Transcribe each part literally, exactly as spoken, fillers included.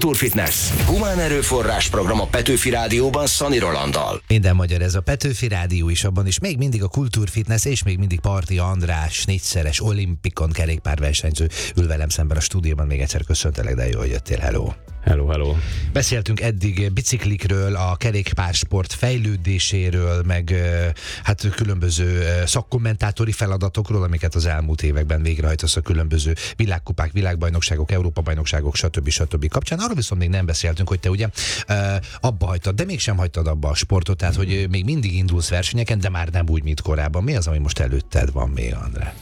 Kultúrfitness. Humán erőforrás program a Petőfi Rádióban Szani Rolanddal. Minden magyar, ez a Petőfi Rádió is, abban is még mindig a Kultúrfitness, és még mindig Parti András, négyszeres olimpikon kerékpárversenyző ül velem szemben a stúdióban. Még egyszer köszöntelek, de jó, hogy jöttél. Hello! Hello, hello. Beszéltünk eddig biciklikről, a kerékpársport fejlődéséről, meg hát különböző szakkommentátori feladatokról, amiket az elmúlt években végrehajtasz a különböző világkupák, világbajnokságok, Európa-bajnokságok, stb. stb. Kapcsán. Arról viszont még nem beszéltünk, hogy te ugye abba hagytad, de mégsem hagytad abba a sportot, tehát hogy még mindig indulsz versenyeken, de már nem úgy, mint korábban. Mi az, ami most előtted van még, András?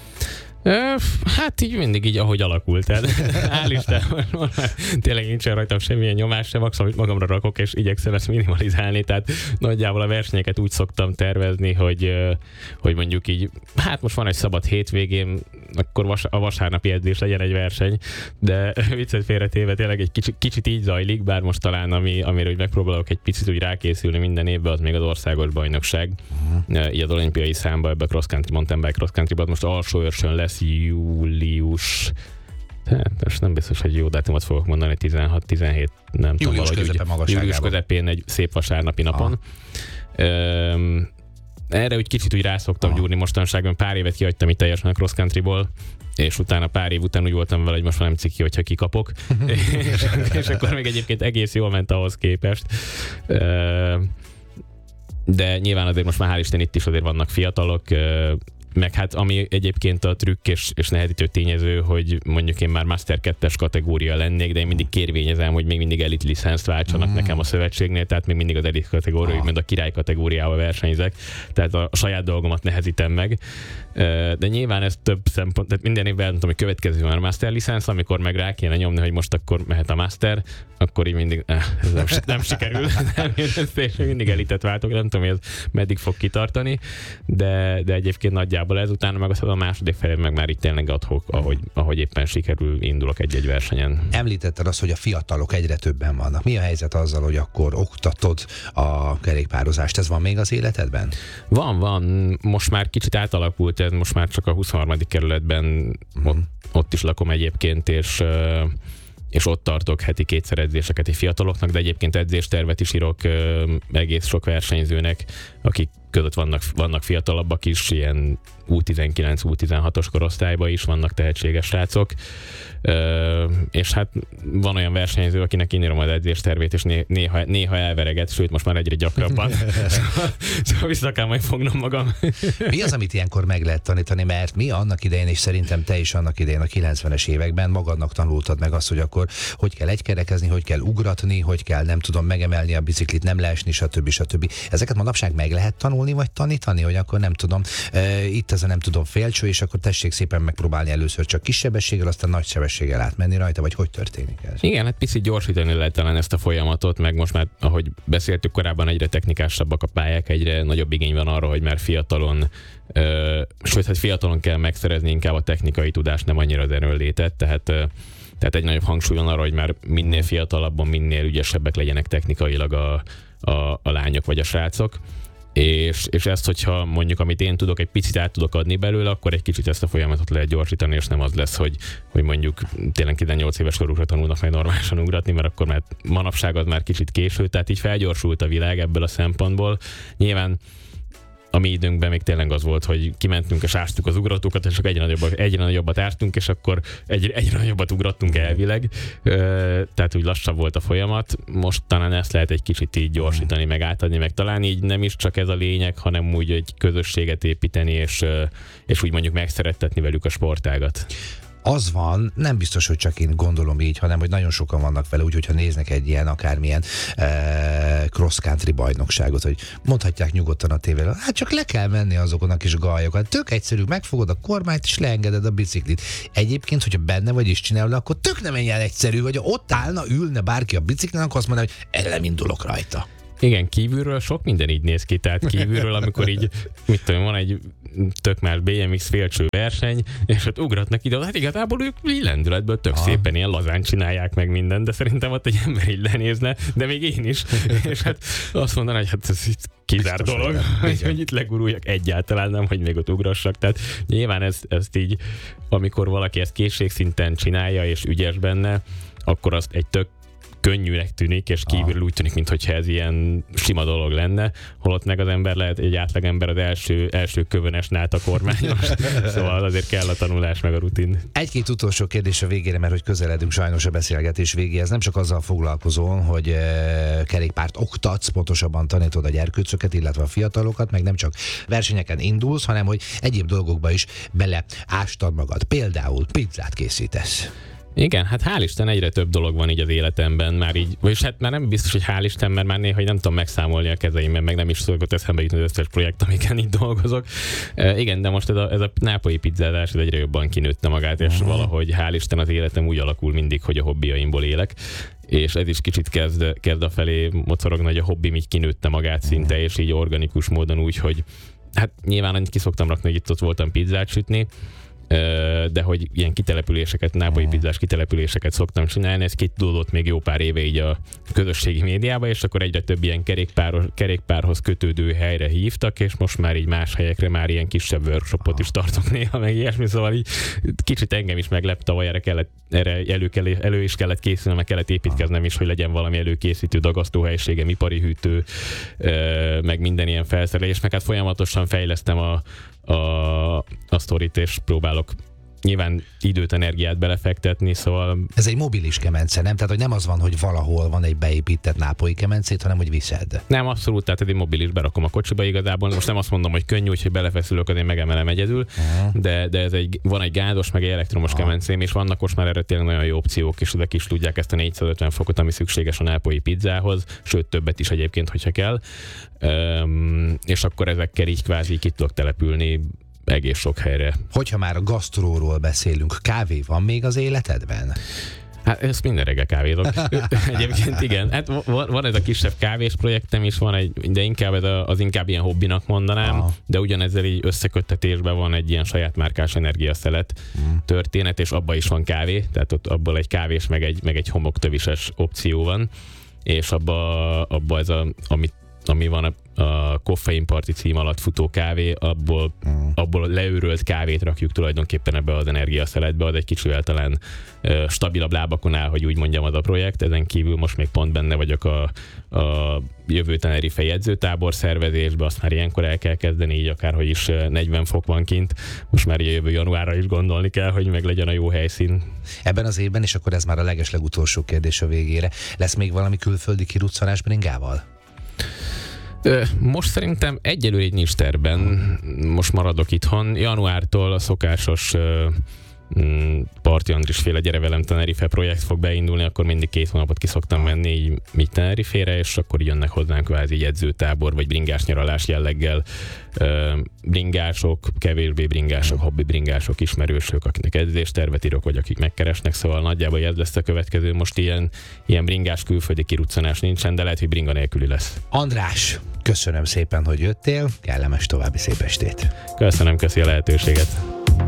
Hát így mindig így, ahogy alakult. Tehát hál' Isten, tényleg nincsen rajtam semmilyen nyomás sem, amit magamra rakok, és igyekszem ezt minimalizálni. Tehát nagyjából a versenyeket úgy szoktam tervezni, hogy, hogy mondjuk így, hát most van egy szabad hétvégén, akkor vas, a vasárnapi edzés legyen egy verseny, de viccet félretéve tényleg egy kicsit, kicsit így zajlik, bár most talán ami, amire úgy megpróbálok egy picit úgy rákészülni minden évben, az még az országos bajnokság. Uh-huh. Így az olimpiai számba, ebbe a cross country, mountain bike cross country-ban most alsó őrsön lesz július, hát most nem biztos, hogy jó dátumot fogok mondani, tizenhat tizenhét, nem tudom, július valahogy közepe úgy, július közepén egy szép vasárnapi napon. Üm, erre úgy kicsit úgy rászoktam gyúrni mostanságban, pár évet kihagytam itt teljesen a cross countryból, és utána pár év után úgy voltam vele, hogy most már nem ciki, hogyha kikapok. és, és akkor még egyébként egész jól ment ahhoz képest. Üm, de nyilván azért most már hál' Isten itt is azért vannak fiatalok, meg hát ami egyébként a trükk és, és nehezítő tényező, hogy mondjuk én már Master kettes kategória lennék, de én mindig kérvényezem, hogy még mindig elit licenszt váltsanak mm. nekem a szövetségnél, tehát még mindig az elit kategória, ah. mint a király kategóriával versenyzek, tehát a, a saját dolgomat nehezítem meg. De nyilván ez több szempont, tehát minden évben elmondtam, hogy következő van a Master licensz, amikor meg rá kéne nyomni, hogy most akkor mehet a Master, akkor így mindig eh, ez nem, nem sikerül, nem és mindig elitet váltok, nem tudom, hogy ez meddig fog kitartani, de, de egyébként nagyjából ezután meg az a második felében meg már itt tényleg adhok, ahogy, ahogy éppen sikerül, indulok egy-egy versenyen. Említetted azt, hogy a fiatalok egyre többen vannak. Mi a helyzet azzal, hogy akkor oktatod a kerékpározást? Ez van még az életedben? Van, van. Most már kicsit átalakult, ez most már csak a huszonharmadik kerületben, mm. ott, ott is lakom egyébként, és és ott tartok heti kétszer edzéseket egy fiataloknak, de egyébként edzéstervet is írok ö, egész sok versenyzőnek, akik között vannak, vannak fiatalabbak is, ilyen U tizenkilenc, U tizenhatos korosztályban is vannak tehetséges srácok, ö, és hát van olyan versenyző, akinek én írom az edzéstervét, és né, néha, néha elvereget, sőt most már egyre gyakrabban. szóval, szóval vissza kell majd fognom magam. Mi az, amit ilyenkor meg lehet tanítani, mert mi annak idején, és szerintem te is annak idején a kilencvenes években magadnak tanultad meg azt, hogy akkor hogy kell egykerekezni, hogy kell ugratni, hogy kell, nem tudom, megemelni a biciklit, nem leesni, stb. stb. Ezeket manapság meg lehet tanulni, vagy tanítani, hogy akkor nem tudom, e, itt ez a nem tudom félcső, és akkor tessék szépen megpróbálni először csak kis sebességgel, aztán nagy sebességgel átmenni rajta, vagy hogy történik ez? Igen, hát picit gyorsítani lehet talán ezt a folyamatot, meg most már, ahogy beszéltük korábban, egyre technikásabbak a pályák, egyre nagyobb igény van arra, hogy már fiatalon, ö, sőt, hát fiatalon kell megszerezni inkább a technikai tudást, nem annyira az erőnlétet, tehát ö, Tehát egy nagyobb hangsúly van arra, hogy már minél fiatalabban, minél ügyesebbek legyenek technikailag a, a, a lányok vagy a srácok. És, és ezt, hogyha mondjuk, amit én tudok, egy picit át tudok adni belőle, akkor egy kicsit ezt a folyamatot lehet gyorsítani, és nem az lesz, hogy, hogy mondjuk tényleg tizennyolc éves korukra tanulnak meg normálisan ugratni, mert akkor már manapság az már kicsit késő, tehát így felgyorsult a világ ebből a szempontból. Nyilván a mi időnkben még tényleg az volt, hogy kimentünk és ástuk az ugratókat, és akkor egyre nagyobbat, egyre nagyobbat ástunk, és akkor egyre, egyre nagyobbat ugrattunk elvileg. Tehát úgy lassabb volt a folyamat. Most talán ezt lehet egy kicsit így gyorsítani, meg átadni, meg talán így nem is csak ez a lényeg, hanem úgy egy közösséget építeni, és, és úgy mondjuk megszerettetni velük a sportágat. Az van, nem biztos, hogy csak én gondolom így, hanem hogy nagyon sokan vannak vele, úgyhogy ha néznek egy ilyen akármilyen e, cross-country bajnokságot, hogy mondhatják nyugodtan a tévére, hát csak le kell menni azokon a kis galjokat. Tök egyszerű, megfogod a kormányt és leengeded a biciklit. Egyébként, hogyha benne vagy és csinálod, akkor tök nem ilyen egyszerű, hogy ott állna, ülne bárki a biciklin, akkor azt mondaná, hogy ellemindulok rajta. Igen, kívülről sok minden így néz ki, tehát kívülről, amikor így, mit tudom, van egy tök más bé em iksz félcső verseny, és ott ugratnak ide, hát igazából ők így lendületből tök ah. szépen ilyen lazán csinálják meg mindent, de szerintem ott egy ember így lenézne, de még én is, és hát azt mondaná, hogy hát ez itt kizár dolog, hogy, hogy itt leguruljak egyáltalán, nem, hogy még ott ugrassak, tehát nyilván ezt, ezt így, amikor valaki ezt készségszinten csinálja, és ügyes benne, akkor azt egy tök könnyűnek tűnik, és kívülről úgy tűnik, mintha ez ilyen sima dolog lenne, holott meg az ember lehet, egy átlagember az első, első kövönes náta kormányos, szóval azért kell a tanulás meg a rutin. Egy-két utolsó kérdés a végére, mert hogy közeledünk sajnos a beszélgetés végéhez. Nem csak azzal foglalkozol, hogy e, kerékpárt oktatsz, pontosabban tanítod a gyerkőcöket, illetve a fiatalokat, meg nem csak versenyeken indulsz, hanem hogy egyéb dolgokba is bele ástad magad. Például pizzát készítesz. Igen, hát hál' Isten egyre több dolog van így az életemben, már így, vagyis hát már nem biztos, hogy hál' Isten, mert már néha nem tudom megszámolni a kezeimben, meg nem is szokott eszembe jutni az összes projekt, amiken itt dolgozok. E, igen, de most ez a, ez a nápolyi pizzázás egyre jobban kinőtte magát, és uh-huh. valahogy hál' Isten az életem úgy alakul mindig, hogy a hobbiaimból élek, és ez is kicsit kezd, kezd a felé mocorogni, hogy a hobbim így kinőtte magát szinte, és így organikus módon úgy, hogy hát nyilván annyit ki szoktam rakni, hogy itt ott voltam pizzát sütni, de hogy ilyen kitelepüléseket, nápolyi pizzás kitelepüléseket szoktam csinálni, ez kitudódott még jó pár éve így a közösségi médiába, és akkor egyre több ilyen kerékpáros, kerékpárhoz kötődő helyre hívtak, és most már így más helyekre már ilyen kisebb workshopot is tartok néha, meg ilyesmi, szóval így kicsit engem is meglep, tavaly erre, kellett, erre elő, kell, elő is kellett készülni, meg kellett építkeznem is, hogy legyen valami előkészítő dagasztóhelyiségem, ipari hűtő, meg minden ilyen felszerelés, meg hát folyamatosan fejlesztem a a, a sztorit, és próbálok nyilván időt, energiát belefektetni, szóval... Ez egy mobilis kemence, nem? Tehát, hogy nem az van, hogy valahol van egy beépített nápolyi kemencét, hanem hogy viszed. Nem, abszolút, tehát ez egy mobilis, berakom a kocsiba igazából. Most nem azt mondom, hogy könnyű, úgyhogy belefeszülök, azért megemelem egyedül, uh-huh. de, de ez egy, van egy gázos, meg egy elektromos uh-huh. kemencém, és vannak most már erre tényleg nagyon jó opciók, és ezek is tudják ezt a négyszázötven fokot, ami szükséges a nápolyi pizzához, sőt többet is egyébként, hogyha kell. Üm, és akkor ezekkel így kvázi ki tudok települni egész sok helyre. Hogyha már a gasztróról beszélünk, kávé van még az életedben? Hát ezt minden reggel kávézok. Egyébként igen. Hát van, van ez a kisebb kávés projektem is, van egy, de inkább ez a, az inkább ilyen hobbinak mondanám, aha. de ugyanezzel így összeköttetésben van egy ilyen saját márkás energiaszelet mm. történet, és abban is van kávé, tehát ott abból egy kávés, meg egy, meg egy homoktövises opció van, és abba, abba ez a, amit ami van a, a koffeinparti cím alatt futó kávé, abból, mm. abból leőrölt kávét rakjuk tulajdonképpen ebbe az energiaszeletbe, az egy kicsivel talán ö, stabilabb lábakon áll, hogy úgy mondjam, az a projekt. Ezen kívül most még pont benne vagyok a, a jövő Tenerife jegyzőtábor szervezésbe, azt már ilyenkor el kell kezdeni, így akárhogy is negyven fok van kint. Most már így a jövő januárra is gondolni kell, hogy meg legyen a jó helyszín. Ebben az évben, és akkor ez már a legeslegutolsó kérdés a végére, lesz még valami külföldi kiruccanás bringával? Most szerintem egyelőre így nincs terben, most maradok itthon. Januártól a szokásos Parti Andris féle Gyere velem Tenerife projekt fog beindulni, akkor mindig két hónapot ki szoktam menni így, így Tenerifére, és akkor jönnek hozzánk kvázi edzőtábor, vagy bringás nyaralás jelleggel bringások, kevésbé bringások, hobbi bringások, ismerősök, akiknek edzéstervet írok, vagy akik megkeresnek, szóval nagyjából ez lesz a következő. Most ilyen, ilyen bringás külföldi kiruccanás nincsen, de lehet, hogy bringa nélküli lesz. András, köszönöm szépen, hogy jöttél, kellemes további szép estét. Köszönöm, köszi a lehetőséget.